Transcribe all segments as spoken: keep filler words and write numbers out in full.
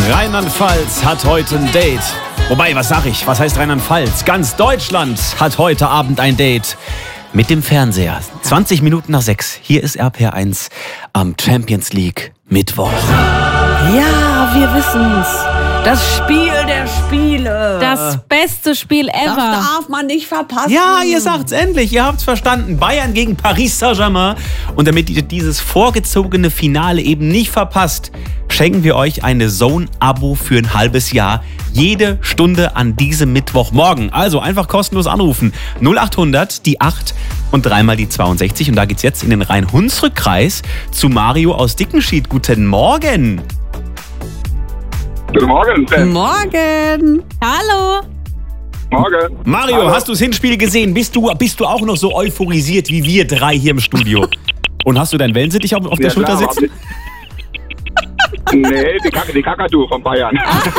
Rheinland-Pfalz hat heute ein Date. Wobei, was sag ich? Was heißt Rheinland-Pfalz? Ganz Deutschland hat heute Abend ein Date mit dem Fernseher. zwanzig Minuten nach sechs. Hier ist R P R eins am Champions League Mittwoch. Ja, wir wissen's. Das Spiel der Spiele. Das beste Spiel ever. Das darf man nicht verpassen. Ja, ihr sagt's endlich. Ihr habt's verstanden. Bayern gegen Paris Saint-Germain. Und damit ihr dieses vorgezogene Finale eben nicht verpasst, schenken wir euch eine Zone-Abo für ein halbes Jahr. Jede Stunde an diesem Mittwochmorgen. Also einfach kostenlos anrufen. null acht hundert, die acht und dreimal die zweiundsechzig. Und da geht's jetzt in den Rhein-Hunsrück-Kreis zu Mario aus Dickenschied. Guten Morgen. Guten Morgen, Ben. Morgen. Hallo. Morgen. Mario, Hallo. hast du das Hinspiel gesehen? Bist du, bist du auch noch so euphorisiert wie wir drei hier im Studio? Und hast du deinen Wellensittich auf, auf der Ja, Schulter klar, sitzen? aber- Nee, die, Kak die Kakadu von Bayern.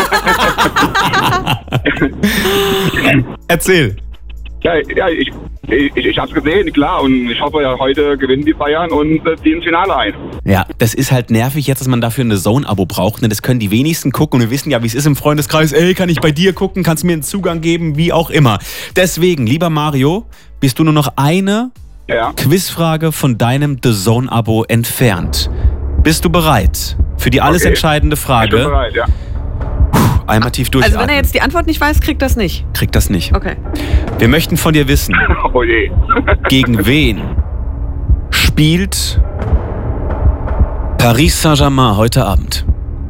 Erzähl. ja, ja, ich, ich, ich hab's gesehen, klar. Und ich hoffe, ja, heute gewinnen die Bayern und äh, ziehen ins Finale ein. Ja, das ist halt nervig jetzt, dass man dafür eine Zone-Abo braucht. Ne? Das können die wenigsten gucken und wir wissen ja, wie es ist im Freundeskreis. Ey, kann ich bei dir gucken? Kannst du mir einen Zugang geben? Wie auch immer. Deswegen, lieber Mario, bist du nur noch eine Ja. Quizfrage von deinem The Zone-Abo entfernt. Bist du bereit für die alles Okay. entscheidende Ich bin Frage? bereit, ja. Einmal tief Also durchatmen. wenn er jetzt die Antwort nicht weiß, kriegt das nicht. Kriegt das nicht. Okay. Wir möchten von dir wissen, Oh je. gegen wen spielt Paris Saint-Germain heute Abend?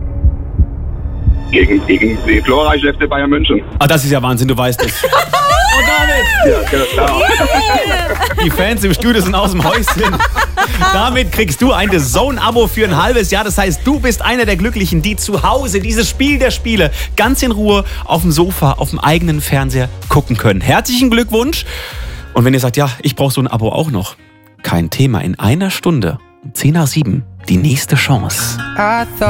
gegen, gegen die glorreiche F C Bayern München. Ah, das ist ja Wahnsinn, du weißt es. Und damit, Ja, klar. die Fans im Studio sind aus dem Häuschen. Damit kriegst du ein The Zone-Abo für ein halbes Jahr. Das heißt, du bist einer der Glücklichen, die zu Hause dieses Spiel der Spiele ganz in Ruhe auf dem Sofa, auf dem eigenen Fernseher gucken können. Herzlichen Glückwunsch. Und wenn ihr sagt, ja, ich brauche so ein Abo auch noch, kein Thema. In einer Stunde, um zehn nach sieben, die nächste Chance.